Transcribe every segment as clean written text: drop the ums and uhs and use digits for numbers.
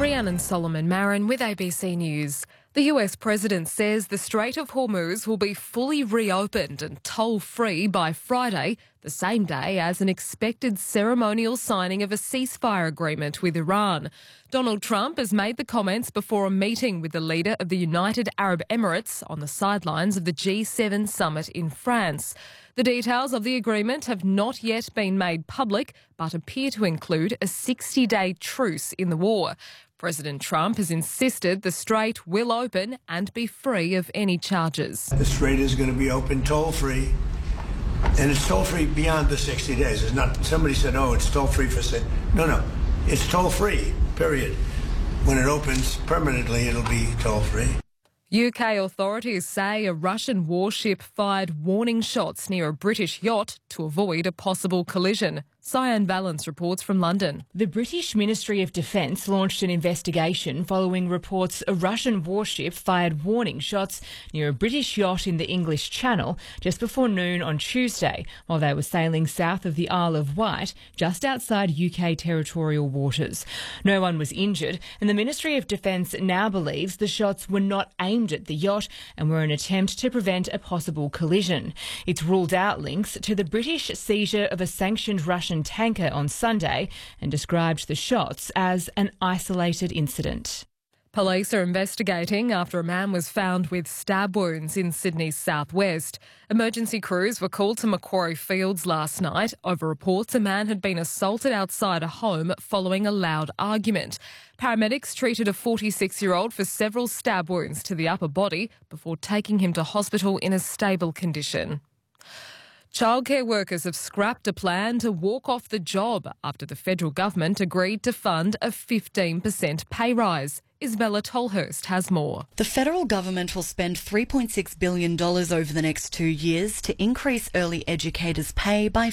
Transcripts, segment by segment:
Rhiannon Solomon-Marin with ABC News. The US President says the Strait of Hormuz will be fully reopened and toll-free by Friday, the same day as an expected ceremonial signing of a ceasefire agreement with Iran. Donald Trump has made the comments before a meeting with the leader of the United Arab Emirates on the sidelines of the G7 summit in France. The details of the agreement have not yet been made public, but appear to include a 60-day truce in the war. President Trump has insisted the strait will open and be free of any charges. The strait is going to be open toll-free, and it's toll-free beyond the 60 days. It's not, somebody said, oh, it's toll-free for... No, it's toll-free, period. When it opens permanently, it'll be toll-free. UK authorities say a Russian warship fired warning shots near a British yacht to avoid a possible collision. Cyan Valance reports from London. The British Ministry of Defence launched an investigation following reports a Russian warship fired warning shots near a British yacht in the English Channel just before noon on Tuesday while they were sailing south of the Isle of Wight, just outside UK territorial waters. No one was injured, and the Ministry of Defence now believes the shots were not aimed at the yacht and were an attempt to prevent a possible collision. It's ruled out links to the British seizure of a sanctioned Russian tanker on Sunday and described the shots as an isolated incident. Police are investigating after a man was found with stab wounds in Sydney's southwest. Emergency crews were called to Macquarie Fields last night over reports a man had been assaulted outside a home following a loud argument. Paramedics treated a 46-year-old for several stab wounds to the upper body before taking him to hospital in a stable condition. Childcare workers have scrapped a plan to walk off the job after the federal government agreed to fund a 15% pay rise. Isabella Tolhurst has more. The federal government will spend $3.6 billion over the next 2 years to increase early educators' pay by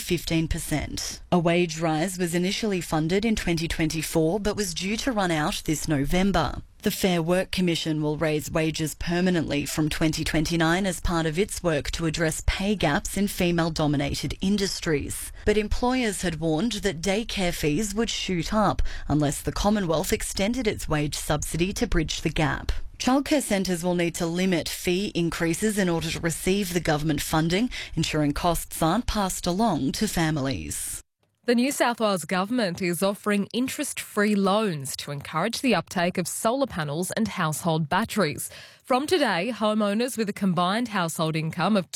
15%. A wage rise was initially funded in 2024 but was due to run out this November. The Fair Work Commission will raise wages permanently from 2029 as part of its work to address pay gaps in female-dominated industries. But employers had warned that daycare fees would shoot up unless the Commonwealth extended its wage subsidy to bridge the gap. Childcare centres will need to limit fee increases in order to receive the government funding, ensuring costs aren't passed along to families. The New South Wales Government is offering interest-free loans to encourage the uptake of solar panels and household batteries. From today, homeowners with a combined household income of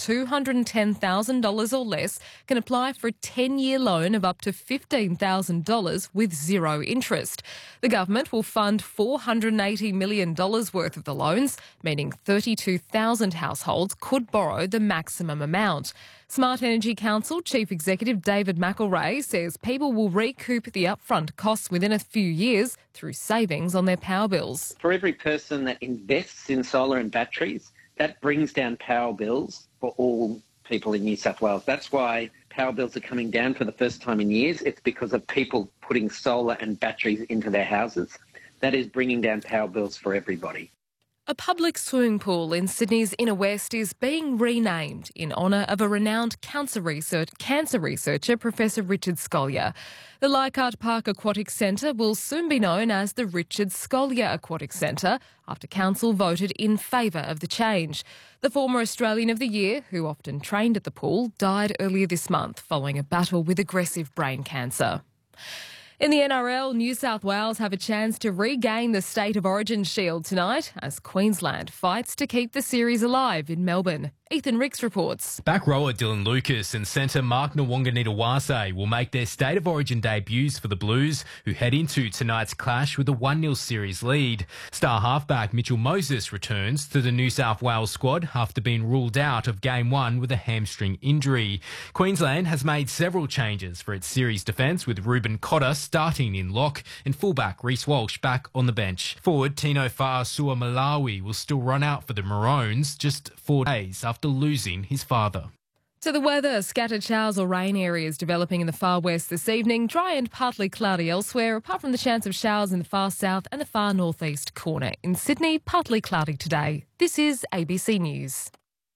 $210,000 or less can apply for a 10-year loan of up to $15,000 with zero interest. The government will fund $480 million worth of the loans, meaning 32,000 households could borrow the maximum amount. Smart Energy Council Chief Executive David McElrea says people will recoup the upfront costs within a few years through savings on their power bills. For every person that invests in solar and batteries, that brings down power bills for all people in New South Wales. That's why power bills are coming down for the first time in years. It's because of people putting solar and batteries into their houses. That is bringing down power bills for everybody. A public swimming pool in Sydney's inner west is being renamed in honour of a renowned cancer researcher, Professor Richard Scolyer. The Leichhardt Park Aquatic Centre will soon be known as the Richard Scolyer Aquatic Centre after council voted in favour of the change. The former Australian of the Year, who often trained at the pool, died earlier this month following a battle with aggressive brain cancer. In the NRL, New South Wales have a chance to regain the State of Origin shield tonight as Queensland fights to keep the series alive in Melbourne. Ethan Ricks reports. Back rower Dylan Lucas and centre Mark Nwanganitawase will make their State of Origin debuts for the Blues, who head into tonight's clash with a 1-0 series lead. Star halfback Mitchell Moses returns to the New South Wales squad after being ruled out of Game 1 with a hamstring injury. Queensland has made several changes for its series defence, with Ruben Cotter starting in lock and fullback Reece Walsh back on the bench. Forward Tino Fa'asuamaleaui will still run out for the Maroons just 4 days after losing his father. To the weather, scattered showers or rain areas developing in the far west this evening, dry and partly cloudy elsewhere, apart from the chance of showers in the far south and the far northeast corner. In Sydney, partly cloudy today. This is ABC News.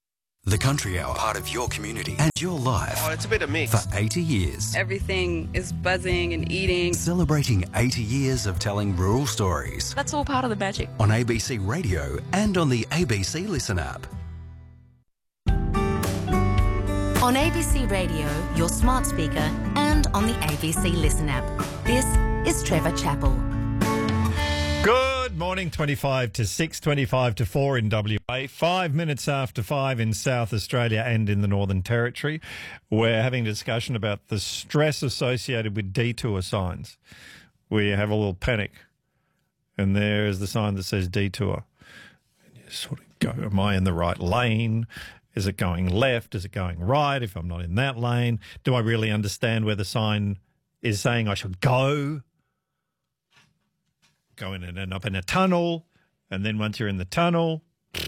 The Country Hour, part of your community and your life. Oh, it's a bit of mix. For 80 years. Everything is buzzing and eating. Celebrating 80 years of telling rural stories. That's all part of the magic. On ABC Radio and on the ABC Listen app. On ABC Radio, your smart speaker, and on the ABC Listen app. This is Trevor Chappell. Good morning, 25 to 6, 25 to 4 in WA, 5 minutes after 5 in South Australia and in the Northern Territory. We're having a discussion about the stress associated with detour signs. We have a little panic, and there is the sign that says detour. And you sort of go, am I in the right lane? Is it going left? Is it going right? If I'm not in that lane, do I really understand where the sign is saying I should go? Go in and end up in a tunnel, and then once you're in the tunnel,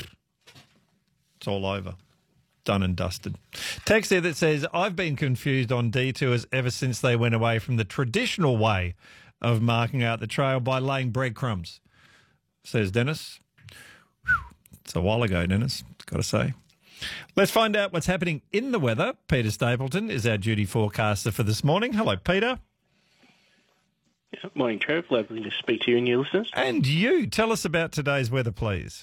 it's all over. Done and dusted. Text here that says, I've been confused on detours ever since they went away from the traditional way of marking out the trail by laying breadcrumbs, says Dennis. It's a while ago, Dennis, got to say. Let's find out what's happening in the weather. Peter Stapleton is our duty forecaster for this morning. Hello, Peter. Morning, Trev. Lovely to speak to you and your listeners. And you. Tell us about today's weather, please.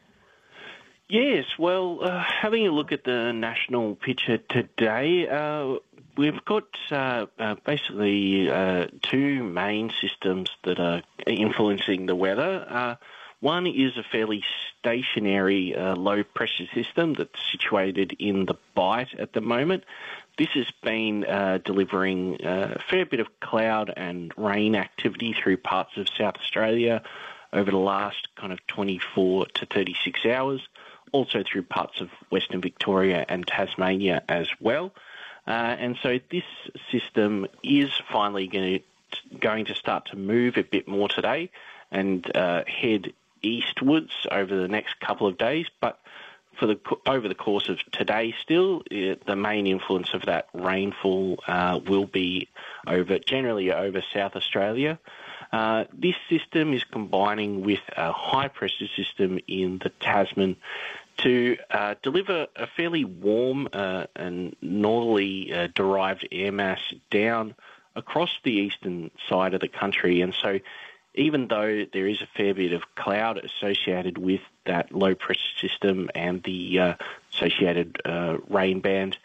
Yes, well, having a look at the national picture today, we've got basically two main systems that are influencing the weather. One is a fairly stationary low-pressure system that's situated in the Bight at the moment. This has been delivering a fair bit of cloud and rain activity through parts of South Australia over the last kind of 24 to 36 hours, also through parts of Western Victoria and Tasmania as well. And so this system is finally going to start to move a bit more today and head eastwards over the next couple of days, but over the course of today still, the main influence of that rainfall will be generally over South Australia. This system is combining with a high-pressure system in the Tasman to deliver a fairly warm and northerly derived air mass down across the eastern side of the country. And so even though there is a fair bit of cloud associated with that low-pressure system and the associated rain band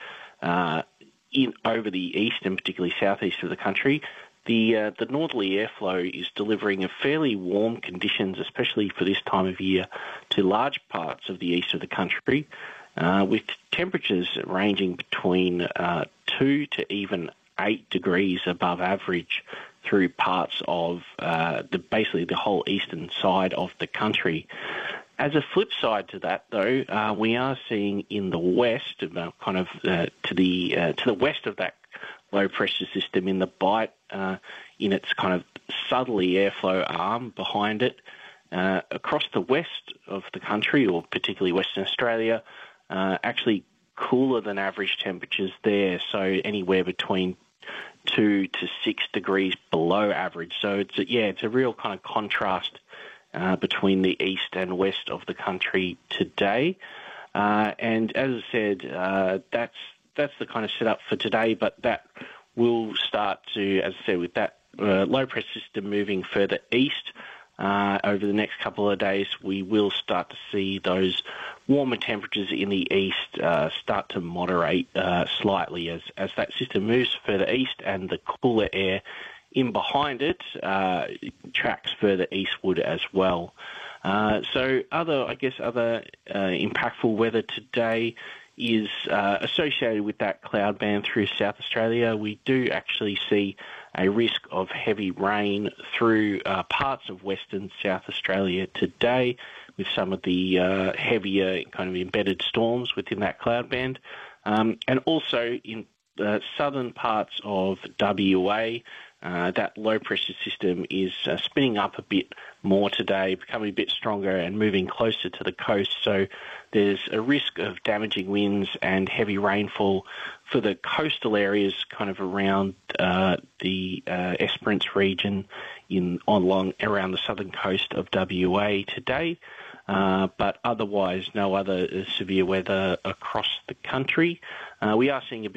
over the east and particularly southeast of the country, the northerly airflow is delivering a fairly warm conditions, especially for this time of year, to large parts of the east of the country, with temperatures ranging between 2 to even 8 degrees above average through parts of basically the whole eastern side of the country. As a flip side to that, though, we are seeing in the west, to the west of that low pressure system in the Bight, in its kind of southerly airflow arm behind it, across the west of the country, or particularly Western Australia, actually cooler than average temperatures there, so anywhere between 2 to 6 degrees below average. So it's a real kind of contrast between the east and west of the country today. And as I said, that's the kind of setup for today, but that will start to, as I said, with that low pressure system moving further east over the next couple of days, we will start to see those warmer temperatures in the east start to moderate slightly as that system moves further east and the cooler air in behind it tracks further eastward as well. So other impactful weather today is associated with that cloud band through South Australia. We do actually see a risk of heavy rain through parts of Western South Australia today, with some of the heavier kind of embedded storms within that cloud band. And also in the southern parts of WA, that low-pressure system is spinning up a bit more today, becoming a bit stronger and moving closer to the coast. So there's a risk of damaging winds and heavy rainfall for the coastal areas kind of around the Esperance region around the southern coast of WA today. but otherwise no other severe weather across the country. We are seeing a bit